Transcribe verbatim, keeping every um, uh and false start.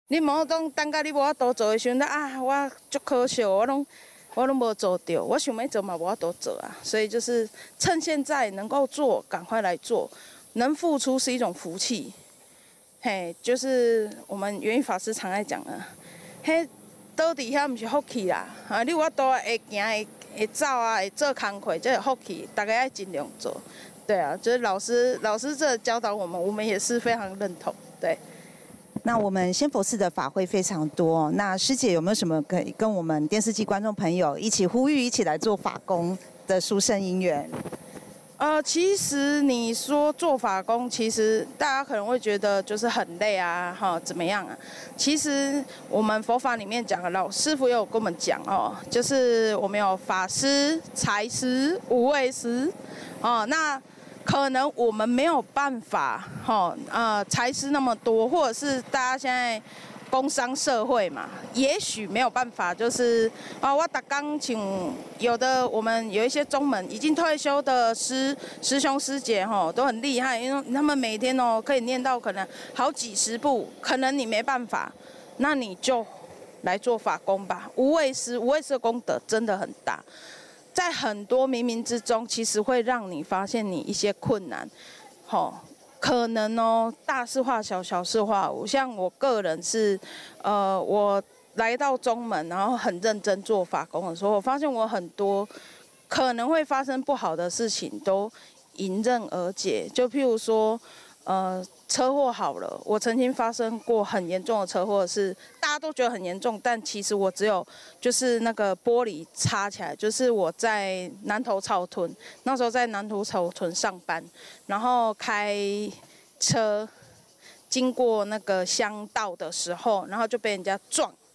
你莫讲等到你无法度做的时阵，啊，我足可惜，我拢我拢无做到。我想要做嘛，无法度做啊。所以就是趁现在能够做，赶快来做。能付出是一种福气。嘿，就是我们元宇法师常爱讲的，嘿，倒底遐毋是福气啦。啊，你有法度会行会会走啊，会做工课，这是福气，大家要尽量做。对啊，就是老师老师这教导我们，我们也是非常认同。对。 那我们仙佛寺的法会非常多，那师姐有没有什么可以跟我们电视机观众朋友一起呼吁，一起来做法工的殊胜因缘？ 呃，其实你说做法工，其实大家可能会觉得就是很累啊，哈，怎么样啊？其实我们佛法里面讲的，老师傅也有跟我们讲哦，就是我们有法师、财师、无畏师，哦，那。可能我们没有办法，哈，呃，财师那么多，或者是大家现在工商社会嘛，也许没有办法，就是啊，我打钢琴，有的我们有一些宗门已经退休的师师兄师姐，哈，都很厉害，因为他们每天哦可以念到可能好几十部，可能你没办法，那你就来做法工吧。无畏师，无畏师的功德真的很大。在很多冥冥之中，其实会让你发现你一些困难，吼、哦，可能哦，大事化小，小事化无。像我个人是，呃，我来到中门，然后很认真做法工的时候，我发现我很多可能会发生不好的事情都迎刃而解。就譬如说，呃。车祸好了，我曾经发生过很严重的车祸，是大家都觉得很严重，但其实我只有就是那个玻璃擦起来，就是我在南投草屯，那时候在南投草屯上班，然后开车经过那个乡道的时候，然后就被人家撞，